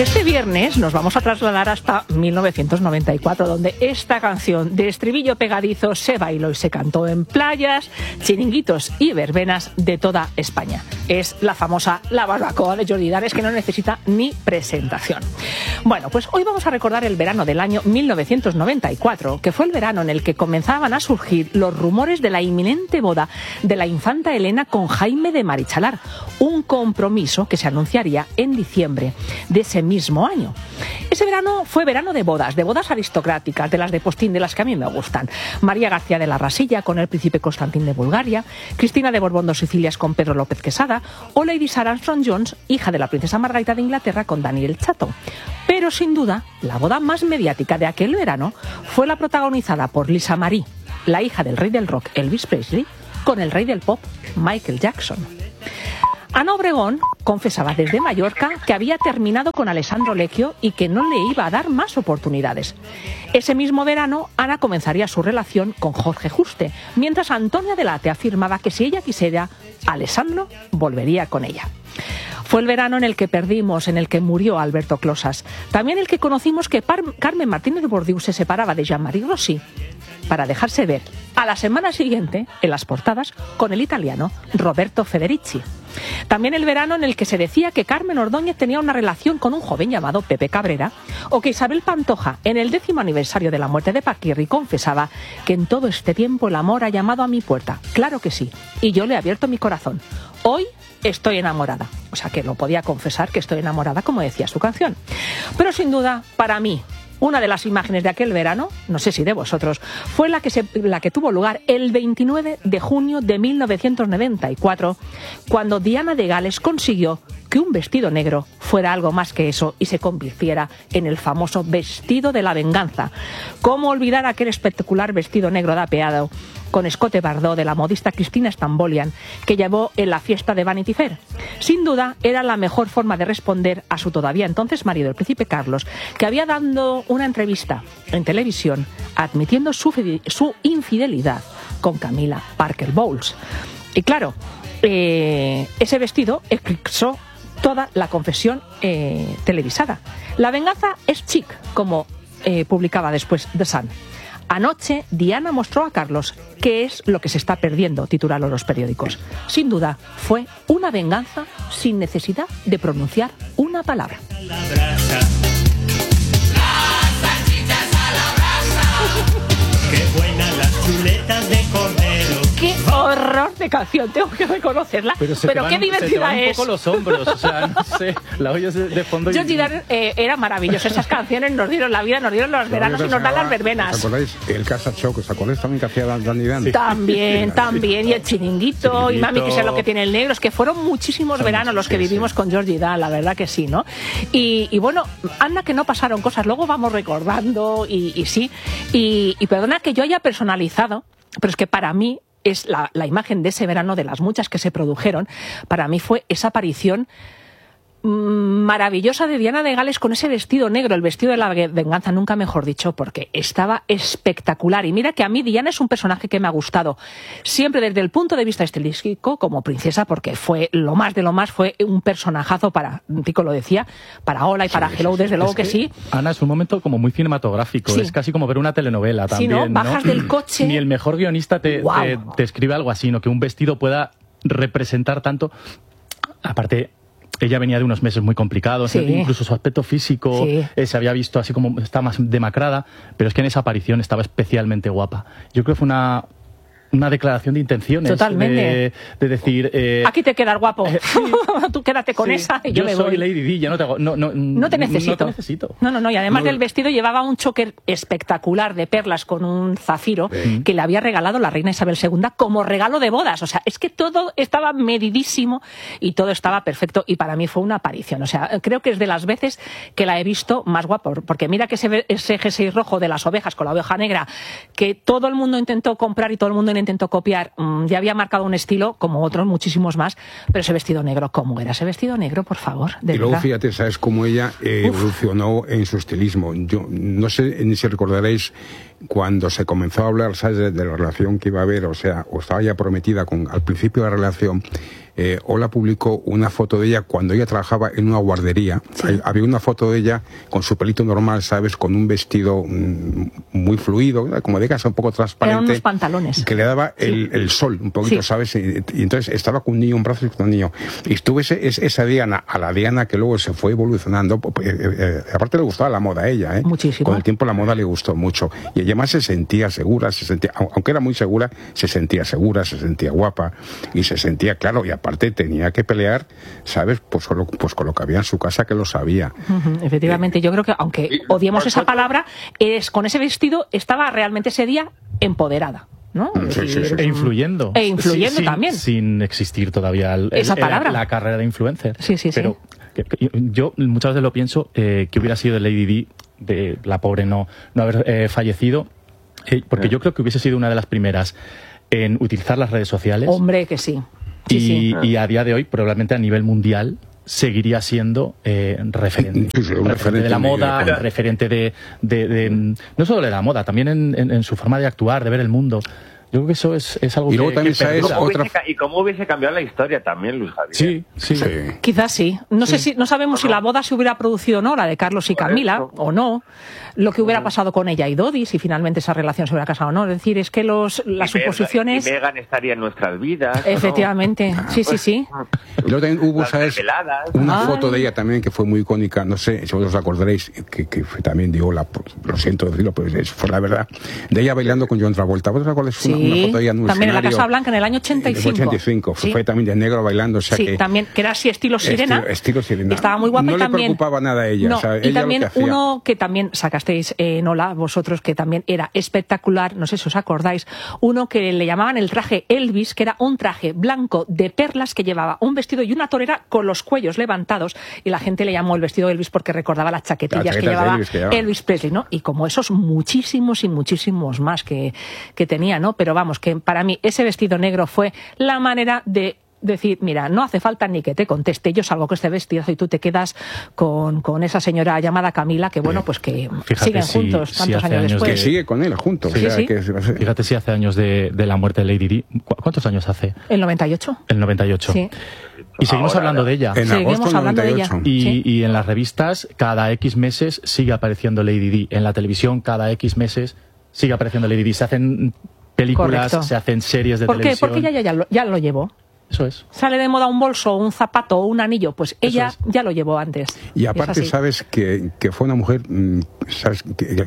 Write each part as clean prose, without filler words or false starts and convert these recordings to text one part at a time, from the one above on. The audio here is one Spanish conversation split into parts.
este viernes nos vamos a trasladar hasta 1994, donde esta canción de estribillo pegadizo se bailó y se cantó en playas, chiringuitos y verbenas de toda España. Es la famosa La Barbacoa de Jordi Dares, que no necesita ni presentación. Bueno, pues hoy vamos a recordar el verano del año 1994, que fue el verano en el que comenzaban a surgir los rumores de la inminente boda de la infanta Elena con Jaime de Marichalar, un compromiso que se anunciaría en diciembre de ese mismo año. Ese verano fue verano de bodas aristocráticas, de las de postín, de las que a mí me gustan. María García de la Rasilla con el príncipe Constantín de Bulgaria, Cristina de Borbón dos Sicilias con Pedro López Quesada o Lady Sarah Armstrong-Jones, hija de la princesa Margarita de Inglaterra, con Daniel Chato. Pero sin duda, la boda más mediática de aquel verano fue la protagonizada por Lisa Marie, la hija del rey del rock Elvis Presley, con el rey del pop Michael Jackson. Ana Obregón confesaba desde Mallorca que había terminado con Alessandro Lecchio y que no le iba a dar más oportunidades. Ese mismo verano, Ana comenzaría su relación con Jorge Juste, mientras Antonia Delate afirmaba que si ella quisiera, Alessandro volvería con ella. Fue el verano en el que perdimos, en el que murió Alberto Closas. También el que conocimos que Carmen Martínez Bordiú se separaba de Jean-Marie Rossi para dejarse ver a la semana siguiente en las portadas con el italiano Roberto Federici. También el verano en el que se decía que Carmen Ordóñez tenía una relación con un joven llamado Pepe Cabrera, o que Isabel Pantoja, en el 10º aniversario de la muerte de Paquirri, confesaba que en todo este tiempo el amor ha llamado a mi puerta. Claro que sí, y yo le he abierto mi corazón. Hoy estoy enamorada. O sea, que lo podía confesar, que estoy enamorada, como decía su canción. Pero sin duda, para mí, una de las imágenes de aquel verano, no sé si de vosotros, fue la que tuvo lugar el 29 de junio de 1994, cuando Diana de Gales consiguió que un vestido negro fuera algo más que eso y se convirtiera en el famoso vestido de la venganza. ¿Cómo olvidar aquel espectacular vestido negro dapeado con escote bardó de la modista Cristina Stambolian que llevó en la fiesta de Vanity Fair? Sin duda, era la mejor forma de responder a su todavía entonces marido, el príncipe Carlos, que había dado una entrevista en televisión admitiendo su infidelidad con Camila Parker Bowles. Y claro, ese vestido eclipsó toda la confesión televisada. La venganza es chic, como publicaba después The Sun. Anoche, Diana mostró a Carlos qué es lo que se está perdiendo, titularon los periódicos. Sin duda, fue una venganza sin necesidad de pronunciar una palabra. ¡Qué buenas las chuletas de cordero! ¡Qué horror de canción! Tengo que reconocerla. Pero qué divertida es. Un poco los hombros, o sea, no sé, la oyes de fondo. Jordi Dares era maravilloso. Esas canciones nos dieron la vida, nos dieron los veranos y nos dan las verbenas. ¿Os acordáis? El Casa Show, ¿os acordáis también que hacía Danny Dandy? También. Y el chiringuito, y Mami, que sé lo que tiene el negro. Es que fueron muchísimos veranos los que vivimos con Jordi Dares, la verdad que sí, ¿no? Y bueno, anda que no pasaron cosas. Luego vamos recordando y sí. Y perdona que yo haya personalizado, pero es que para mí es la imagen de ese verano, de las muchas que se produjeron, para mí fue esa aparición maravillosa de Diana de Gales con ese vestido negro, el vestido de la venganza, nunca mejor dicho, porque estaba espectacular. Y mira que a mí Diana es un personaje que me ha gustado siempre desde el punto de vista estilístico como princesa, porque fue lo más de lo más, fue un personajazo para, Tico lo decía, para Hola y para Hello, desde luego que sí. Ana, es un momento como muy cinematográfico, es casi como ver una telenovela también, ¿no? Bajas del coche. Ni el mejor guionista te escribe algo así, ¿no? Que un vestido pueda representar tanto. Aparte, ella venía de unos meses muy complicados, incluso su aspecto físico se había visto así como está más demacrada, pero es que en esa aparición estaba especialmente guapa. Yo creo que fue una declaración de intenciones. Totalmente. De decir... aquí te quedas guapo. Tú quédate con esa y yo me voy. Soy Lady Di, ya no te necesito. No. Y además del vestido llevaba un choker espectacular de perlas con un zafiro que le había regalado la reina Isabel II como regalo de bodas. O sea, es que todo estaba medidísimo y todo estaba perfecto. Y para mí fue una aparición. O sea, creo que es de las veces que la he visto más guapa. Porque mira que ese jersey rojo de las ovejas con la oveja negra que todo el mundo intentó comprar y todo el mundo intentó copiar, ya había marcado un estilo, como otros muchísimos más, pero ese vestido negro, ¿cómo era ese vestido negro, por favor? Y luego fíjate, ¿sabes cómo ella evolucionó en su estilismo? Yo no sé ni si recordaréis cuando se comenzó a hablar, ¿sabes?, de la relación que iba a haber, o sea, o estaba ya prometida al principio de la relación, Ola publicó una foto de ella cuando ella trabajaba en una guardería. Sí. Había una foto de ella con su pelito normal, ¿sabes?, con un vestido muy fluido, como de casa, un poco transparente. Eran unos pantalones. Que le daba el sol un poquito, ¿sabes? Y entonces estaba con un niño, un brazo y con un niño. Y estuve esa Diana, a la Diana que luego se fue evolucionando. Aparte le gustaba la moda a ella, ¿eh? Muchísimo. Con el tiempo la moda le gustó mucho. Y además se sentía segura, aunque era muy segura, se sentía segura, se sentía guapa y se sentía, claro, y aparte tenía que pelear, ¿sabes?, pues con lo que había en su casa, que lo sabía. Efectivamente, yo creo que aunque odiemos esa palabra, con ese vestido estaba realmente ese día empoderada, ¿no? Sí. E influyendo. También. Sin existir todavía esa palabra. La carrera de influencer. Sí. Pero yo muchas veces lo pienso, que hubiera sido de Lady Di, de la pobre no haber fallecido, porque yo creo que hubiese sido una de las primeras en utilizar las redes sociales. Hombre, que sí. Y a día de hoy, probablemente a nivel mundial, seguiría siendo referente de la moda, referente de no solo de la moda, también en su forma de actuar, de ver el mundo. Yo creo que eso es algo y luego también y cómo hubiese cambiado la historia también, Luis Javier. Sí. Quizás sí. No sabemos si la boda se hubiera producido o no, la de Carlos y Camila, o no. Lo que hubiera pasado con ella y Dodi, si finalmente esa relación se hubiera casado o no. Es decir, es que las suposiciones... Y Meghan estaría en nuestras vidas. Efectivamente. ¿No? Sí. Y luego también hubo, ¿sabes?, una foto de ella también que fue muy icónica, no sé si vosotros os acordaréis, que fue también de Ola, lo siento decirlo, pero fue la verdad, de ella bailando con John Travolta. ¿Vosotros acordáis una foto de ella en un también escenario? En la Casa Blanca en el año 85. En el 85, fue también de negro bailando. O sea también, que era así estilo sirena. Estilo sirena. Estaba muy guapa. No y le también, preocupaba nada a ella. No, o sea, y ella también lo que uno que también sacasteis en Ola, vosotros, que también era espectacular, no sé si os acordáis, uno que le llamaban el traje Elvis, que era un traje blanco de perlas que llevaba un vestido y una torera con los cuellos levantados, y la gente le llamó el vestido Elvis porque recordaba las chaquetillas que llevaba Elvis Presley, ¿no? Y como esos muchísimos y muchísimos más que tenía, ¿no? Pero vamos, que para mí ese vestido negro fue la manera de decir, mira, no hace falta ni que te conteste, yo salgo con este vestidazo y tú te quedas con esa señora llamada Camila, que bueno, pues que siguen juntos tantos años después. Que sigue con él juntos. Sí. Fíjate si hace años de la muerte de Lady Di. ¿Cuántos años hace? El 98. El 98. Sí. Y seguimos hablando de ella. En agosto del 98. Y en las revistas, cada X meses sigue apareciendo Lady Di. En la televisión, cada X meses sigue apareciendo Lady Di. Se hacen películas, se hacen series de televisión. ¿Por qué? Porque ella ya lo llevó. Eso es. Sale de moda un bolso, un zapato o un anillo, pues ella ya lo llevó antes. Y aparte, sabes que fue una mujer, sabes,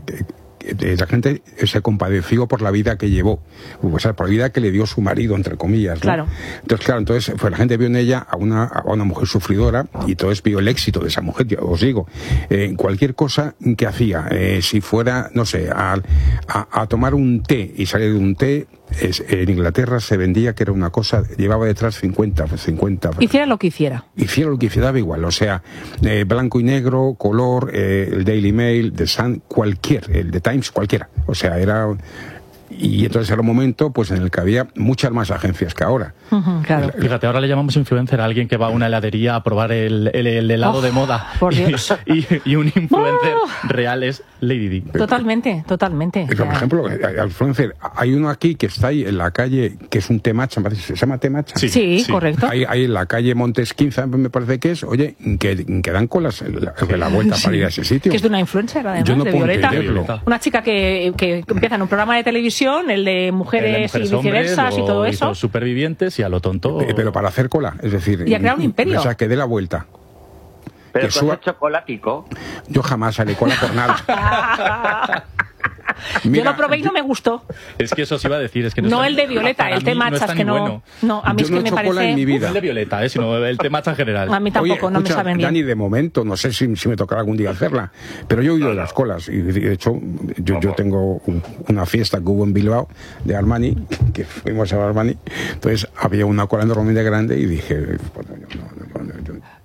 la gente se compadeció por la vida que llevó, o sea, por la vida que le dio su marido, entre comillas, ¿no? Claro. Entonces pues la gente vio en ella a una mujer sufridora, y entonces vio el éxito de esa mujer, os digo, cualquier cosa que hacía, si fuera, no sé, a tomar un té y salir de un té, en Inglaterra se vendía que era una cosa, llevaba detrás 50. Hiciera lo que hiciera. Daba igual, o sea, blanco y negro, color, el Daily Mail, The Sun, el The Times, cualquiera. O sea, era... Y entonces era un momento pues en el que había muchas más agencias que ahora. Claro. Fíjate, ahora le llamamos influencer a alguien que va a una heladería a probar el helado de moda. Por Dios. Y un influencer real es Lady Di. Totalmente. Pero, por ejemplo, el influencer, hay uno aquí que está ahí en la calle, que es un Temacha, ¿se llama Temacha? Sí, correcto. Hay en la calle Montes 15, me parece que es, oye, que dan colas la vuelta para ir a ese sitio. Que es de una influencer, además, yo no de puedo Violeta. entenderlo. Una chica que empieza en un programa de televisión, el de mujeres y viceversa y todo eso. Hizo Supervivientes y a lo tonto. Pero para hacer cola, es decir. Y a crear un imperio. O sea, que dé la vuelta. Pero tú has hecho chocolatico. Yo jamás haré cola por nada. Mira, yo lo probé y no me gustó. Es que eso os iba a decir. Es que no el de Violeta, el té matcha, es que no. Bueno. No, a mí yo es que me parece. Cola en mi vida. No el de Violeta, sino el té matcha en general. A mí tampoco, no me saben bien. Dani, de momento, no sé si me tocará algún día hacerla, pero yo he oído de las colas. Y de hecho, yo tengo una fiesta que hubo en Bilbao de Armani, que fuimos a Armani. Entonces había una cola enormemente grande y dije, bueno,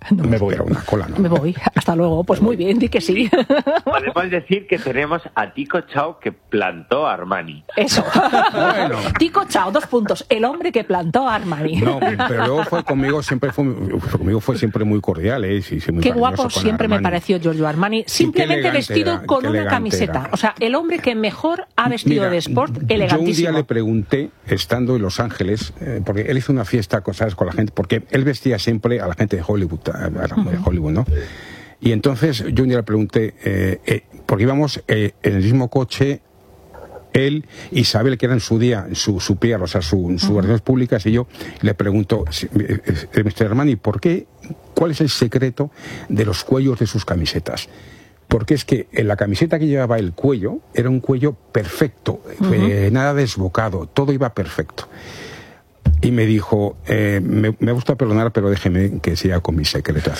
No, me voy a una cola, ¿no? Me voy. Hasta luego. Pues muy bien, di que sí. Podemos decir que tenemos a Tico Chao que plantó Armani. Eso. Bueno. Tico Chao, 2 puntos. El hombre que plantó Armani. No, pero luego conmigo fue siempre muy cordial, ¿eh? Sí, muy qué guapo siempre Armani. me pareció Giorgio Armani, simplemente vestido con una camiseta. O sea, el hombre que mejor ha vestido de sport, elegantísimo. Yo un día le pregunté, estando en Los Ángeles, porque él hizo una fiesta con la gente, porque él vestía siempre a la gente de Hollywood, ¿no? Y entonces yo un día le pregunté, porque íbamos en el mismo coche, él, Isabel, que era en su día su PR, o sea, sus relaciones públicas, y yo le pregunto, Mr. Armani, ¿cuál es el secreto de los cuellos de sus camisetas? Porque es que en la camiseta que llevaba el cuello era un cuello perfecto, nada desbocado, todo iba perfecto. Y me dijo, me gusta perdonar, pero déjeme que siga con mi secreto.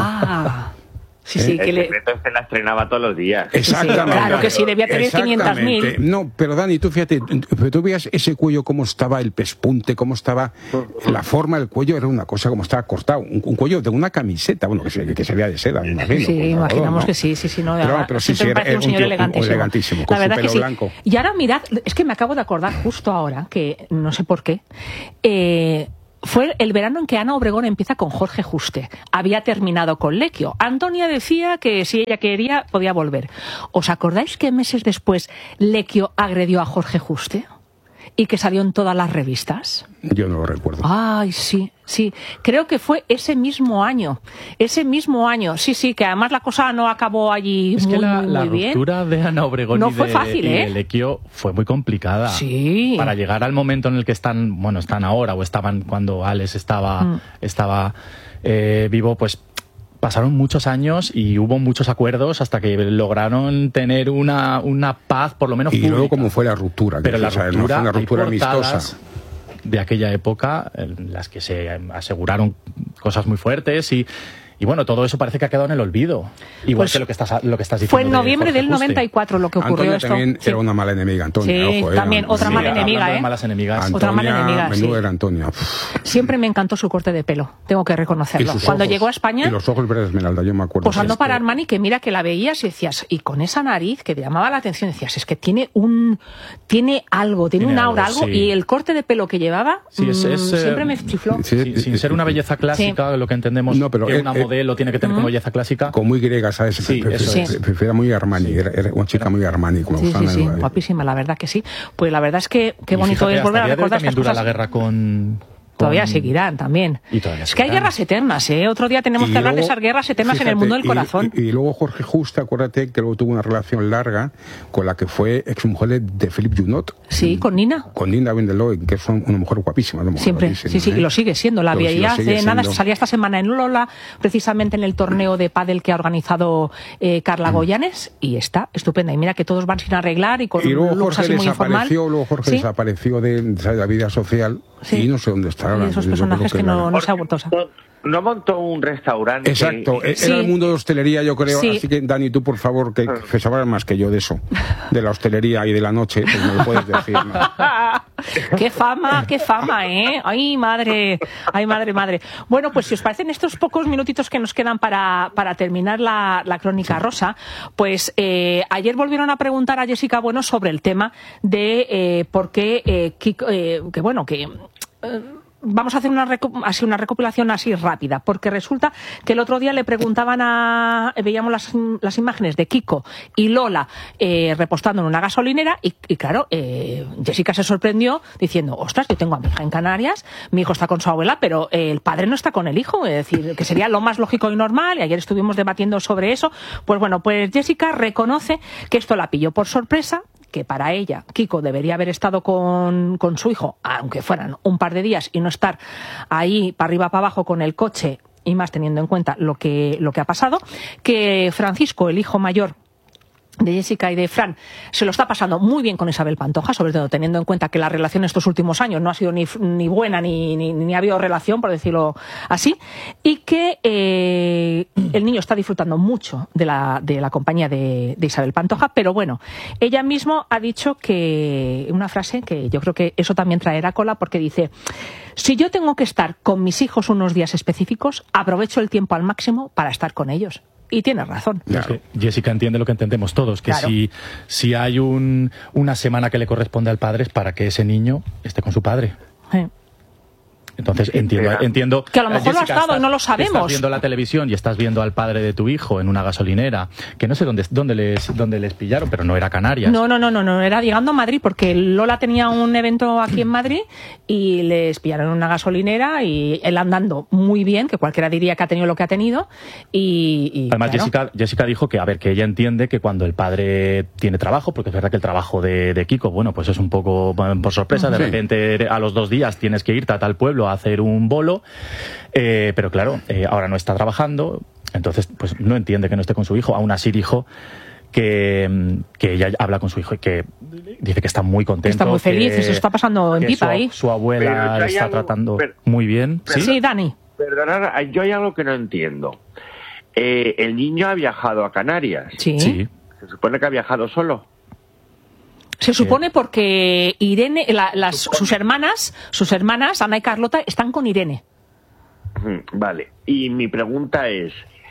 Sí, sí, el secreto se la estrenaba todos los días. Exactamente. Claro que sí, debía tener 500.000. No, pero Dani, tú fíjate, tú veías ese cuello, cómo estaba el pespunte, cómo estaba la forma del cuello, era una cosa como estaba cortado. Un cuello de una camiseta, bueno, que sería de seda, me imagino. Sí, imaginamos, ¿no? Que sí, no. Pero sí, me parece un señor elegantísimo, con la verdad su pelo que sí. blanco. Y ahora mirad, es que me acabo de acordar justo ahora, que no sé por qué, fue el verano en que Ana Obregón empieza con Jorge Juste. Había terminado con Lecchio. Antonia decía que si ella quería, podía volver. ¿Os acordáis que meses después Lecchio agredió a Jorge Juste? Y que salió en todas las revistas. Yo no lo recuerdo. Ay, sí. Creo que fue ese mismo año. Sí, que además la cosa no acabó allí es muy, que la muy bien. ruptura de Ana Obregón no fue fácil, y de Lecchio fue muy complicada. Sí. Para llegar al momento en el que están ahora, o estaban cuando Alex estaba vivo, pues pasaron muchos años y hubo muchos acuerdos hasta que lograron tener una paz, por lo menos y pública. luego cómo fue la ruptura. Pero la ruptura, no fue una ruptura amistosa. De aquella época, en las que se aseguraron cosas muy fuertes y bueno, todo eso parece que ha quedado en el olvido. Igual pues, que lo que estás diciendo. Fue en noviembre del 94 lo que ocurrió. Antonia esto. También era una mala enemiga, Antonia. Sí, ojo, también otra mala enemiga, de malas enemigas. Antonia, otra mala enemiga, menudo era Antonia. Siempre me encantó su corte de pelo, tengo que reconocerlo. Cuando llegó a España... Y los ojos verdes esmeralda, yo me acuerdo. Posando para Armani, que mira que la veías y decías, y con esa nariz que te llamaba la atención, decías, es que tiene algo, tiene un aura, algo, y el corte de pelo que llevaba siempre me chifló. Sin ser una belleza clásica, lo que entendemos que una modelo tiene que tener como belleza clásica. Como muy griega, ¿sabes? Sí, era muy Armani, era una chica muy Armani. Como sí, guapísima, la verdad que sí. Pues la verdad es que qué bonito es volver a recordar estas cosas. Dura la guerra con... Todavía seguirán también. Es que hay guerras eternas, ¿eh? Otro día tenemos que hablar de esas guerras eternas en el mundo del corazón. Y luego Jorge Juste, acuérdate que luego tuvo una relación larga con la que fue exmujer de Philippe Junot. Sí, con Nina. Con Nina Vendeloy, que es una mujer guapísima. Siempre, sí, y lo sigue siendo. La veía hace nada, salía esta semana en Lola, precisamente en el torneo de pádel que ha organizado Carla Goyanes, y está estupenda. Y mira que todos van sin arreglar y con looks así muy informal. Luego Jorge desapareció de la vida social y no sé dónde está. Y esos personajes que no se ha vuelto. No montó un restaurante. Exacto, era el mundo de hostelería, yo creo. Sí. Así que, Dani, tú, por favor, que sabrás más que yo de eso, de la hostelería y de la noche, pues me lo puedes decir, ¿no? qué fama, ¿eh? Ay, madre. Bueno, pues si os parecen estos pocos minutitos que nos quedan para terminar la crónica rosa, pues ayer volvieron a preguntar a Jessica Bueno sobre el tema de por qué Kiko, vamos a hacer una recopilación así rápida, porque resulta que el otro día le preguntaban veíamos las imágenes de Kiko y Lola repostando en una gasolinera y claro, Jessica se sorprendió diciendo, ostras, yo tengo a mi hija en Canarias, mi hijo está con su abuela, pero el padre no está con el hijo, es decir, que sería lo más lógico y normal, y ayer estuvimos debatiendo sobre eso. Pues bueno, pues Jessica reconoce que esto la pilló por sorpresa, que para ella Kiko debería haber estado con su hijo, aunque fueran un par de días, y no estar ahí para arriba para abajo con el coche, y más teniendo en cuenta lo que ha pasado, que Francisco, el hijo mayor Jessica y de Fran se lo está pasando muy bien con Isabel Pantoja, sobre todo teniendo en cuenta que la relación estos últimos años no ha sido ni buena ni ha habido relación, por decirlo así, y que el niño está disfrutando mucho de la compañía de Isabel Pantoja, pero bueno, ella misma ha dicho que una frase que yo creo que eso también traerá cola, porque dice: si yo tengo que estar con mis hijos unos días específicos, aprovecho el tiempo al máximo para estar con ellos. Y tiene razón. Claro. Jessica entiende lo que entendemos todos, que claro, si hay una semana que le corresponde al padre es para que ese niño esté con su padre. Entonces entiendo que a lo mejor Jessica, lo ha estado y no lo sabemos. Estás viendo la televisión y estás viendo al padre de tu hijo en una gasolinera, que no sé dónde les pillaron, pero no era Canarias. No, era llegando a Madrid, porque Lola tenía un evento aquí en Madrid y les pillaron en una gasolinera y él andando muy bien, que cualquiera diría que ha tenido lo que ha tenido. Y además, claro, Jessica dijo que ella entiende que cuando el padre tiene trabajo, porque es verdad que el trabajo de Kiko, bueno, pues es un poco por sorpresa, de repente a los 2 días tienes que irte a tal pueblo a hacer un bolo, pero claro, ahora no está trabajando, entonces pues no entiende que no esté con su hijo. Aún así dijo que ella habla con su hijo y que dice que está muy contento, está muy feliz, se está pasando en pipa ahí. Su abuela le está tratando muy bien. Sí, Dani. Perdonad, yo hay algo que no entiendo. El niño ha viajado a Canarias. Sí. ¿Se supone que ha viajado solo? Se supone porque Irene, sus hermanas, Ana y Carlota, están con Irene. Vale. Y mi pregunta es,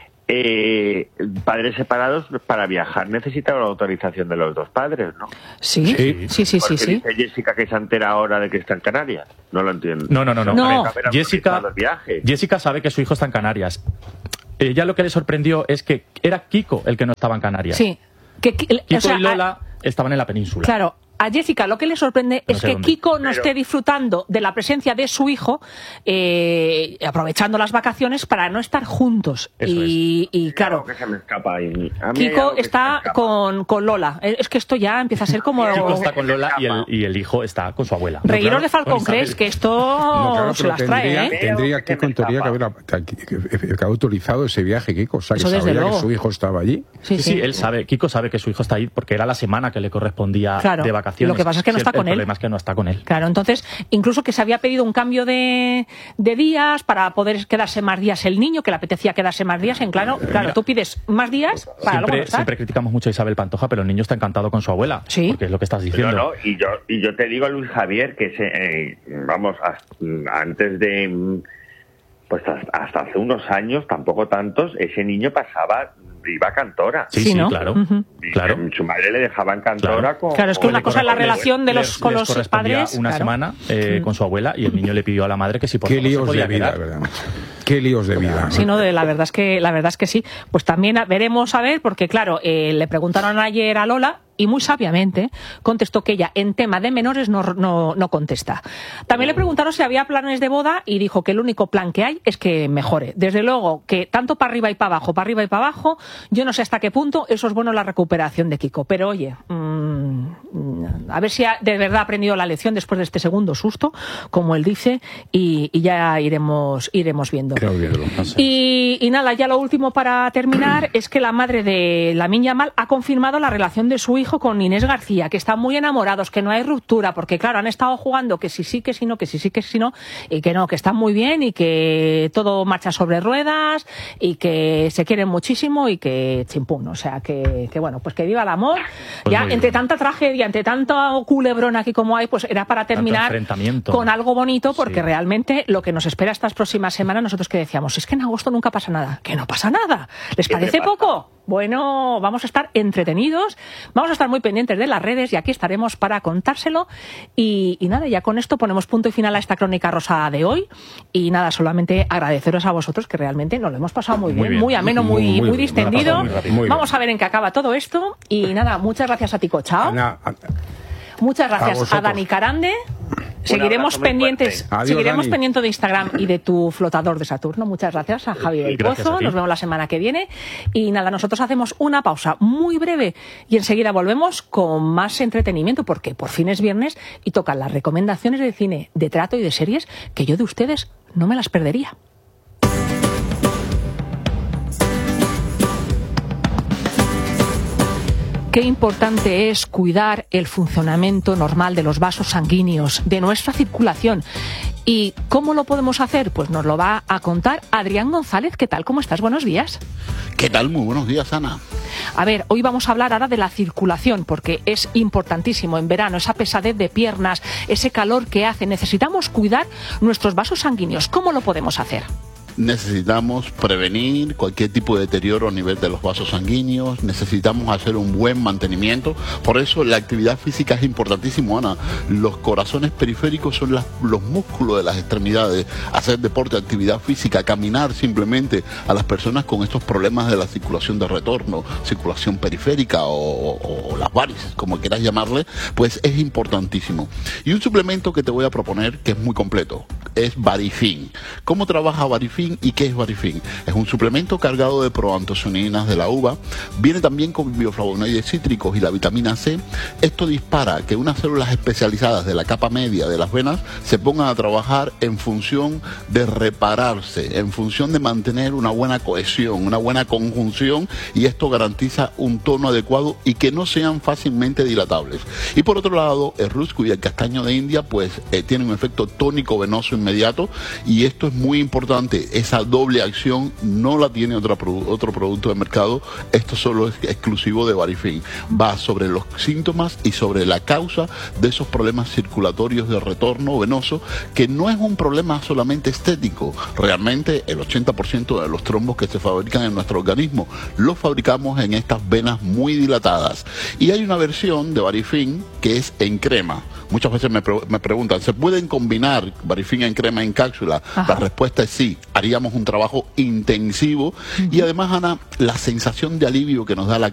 padres separados para viajar necesitan la autorización de los dos padres, ¿no? Sí. Dice Jessica que se entera ahora de que está en Canarias. No lo entiendo. No. Jessica sabe que su hijo está en Canarias. Ella lo que le sorprendió es que era Kiko el que no estaba en Canarias. Sí. Kiko y Lola estaban en la península. Claro. A Jessica lo que le sorprende es que Kiko no esté disfrutando de la presencia de su hijo, aprovechando las vacaciones para no estar juntos. Y claro, que se me escapa Kiko está con Lola. Es que esto ya empieza a ser como... Kiko está con Lola y el hijo está con su abuela. Reíros de Falcón Crest, que esto se las trae, Tendría Kiko en teoría que haber autorizado ese viaje, Kiko. O sea, que sabía que su hijo estaba allí. Sí, Kiko sabe que su hijo está ahí porque era la semana que le correspondía de vacaciones. Lo que pasa es que no está con él. El problema es que no está con él. Claro, entonces, incluso que se había pedido un cambio de días para poder quedarse más días el niño, que le apetecía quedarse más días. Claro, tú pides más días para luego no estar. Siempre criticamos mucho a Isabel Pantoja, pero el niño está encantado con su abuela. Sí. Porque es lo que estás diciendo. Y yo te digo, Luis Javier, que antes de... Pues hasta hace unos años, tampoco tantos, ese niño iba a Cantora. Sí, claro. Claro. Su madre le dejaba en Cantora. Claro, es que una cosa es la relación con los padres. Una semana con su abuela y el niño le pidió a la madre que si por favor se podía quedar. ¿Verdad? Qué líos de vida. Sí, no, la verdad es que sí. Pues también veremos a ver, porque claro, le preguntaron ayer a Lola y muy sabiamente contestó que ella en tema de menores no contesta. También le preguntaron si había planes de boda y dijo que el único plan que hay es que mejore. Desde luego que tanto para arriba y para abajo, yo no sé hasta qué punto eso es bueno la recuperación de Kiko. Pero oye, a ver si de verdad ha aprendido la lección después de este segundo susto, como él dice, y ya iremos viendo. Y nada, ya lo último para terminar es que la madre de Lamine Yamal ha confirmado la relación de su hijo con Inés García, que están muy enamorados, que no hay ruptura, porque claro, han estado jugando que sí, que sí, no, que sí, que sí, no, y que no, que están muy bien y que todo marcha sobre ruedas y que se quieren muchísimo y que chimpún, o sea, que bueno, pues que viva el amor. Pues ya entre tanta tragedia, entre tanto culebrón aquí como hay, pues era para terminar con algo bonito, porque realmente lo que nos espera estas próximas semanas, nosotros que decíamos, es que en agosto nunca pasa nada, que no pasa nada, ¿les parece poco? Bueno, vamos a estar entretenidos, vamos a estar muy pendientes de las redes y aquí estaremos para contárselo. Y nada, ya con esto ponemos punto y final a esta crónica rosa de hoy. Y nada, solamente agradeceros a vosotros, que realmente nos lo hemos pasado muy bien, muy ameno, muy distendido. Vamos a ver en qué acaba todo esto. Y nada, muchas gracias a Tico Chao. Muchas gracias a Dani Carande. Seguiremos pendientes de Instagram y de tu flotador de Saturno. Muchas gracias a Javi del Pozo. Nos vemos la semana que viene. Y nada, nosotros hacemos una pausa muy breve y enseguida volvemos con más entretenimiento, porque por fin es viernes y tocan las recomendaciones de cine, de trato y de series que yo de ustedes no me las perdería. qué importante es cuidar el funcionamiento normal de los vasos sanguíneos, de nuestra circulación. ¿Y cómo lo podemos hacer? Pues nos lo va a contar Adrián González. ¿Qué tal? ¿Cómo estás? Buenos días. ¿Qué tal? Muy buenos días, Ana. A ver, hoy vamos a hablar ahora de la circulación, porque es importantísimo en verano, esa pesadez de piernas, ese calor que hace. Necesitamos cuidar nuestros vasos sanguíneos. ¿Cómo lo podemos hacer? Necesitamos prevenir cualquier tipo de deterioro a nivel de los vasos sanguíneos, necesitamos hacer un buen mantenimiento, por eso la actividad física es importantísimo, Ana. Los corazones periféricos son los músculos de las extremidades, hacer deporte, actividad física, caminar simplemente a las personas con estos problemas de la circulación de retorno, circulación periférica o las varices, como quieras llamarle, pues es importantísimo. Y un suplemento que te voy a proponer que es muy completo, es Varifin. ¿Cómo trabaja Varifin? ¿Y qué es Varifin? Es un suplemento cargado de proantocianinas de la uva, viene también con bioflavonoides cítricos y la vitamina C. Esto dispara que unas células especializadas de la capa media de las venas se pongan a trabajar en función de repararse, en función de mantener una buena cohesión, una buena conjunción, y esto garantiza un tono adecuado y que no sean fácilmente dilatables. Y por otro lado, el rusco y el castaño de India pues tienen un efecto tónico venoso inmediato, y esto es muy importante. Esa doble acción no la tiene otro producto de mercado. Esto solo es exclusivo de Varifin. Va sobre los síntomas y sobre la causa de esos problemas circulatorios de retorno venoso, que no es un problema solamente estético. Realmente el 80% de los trombos que se fabrican en nuestro organismo los fabricamos en estas venas muy dilatadas. Y hay una versión de Varifin que es en crema. Muchas veces me preguntan, ¿se pueden combinar Varifin en crema en cápsula? La respuesta es sí. Haríamos un trabajo intensivo y además, Ana, la sensación de alivio que nos da la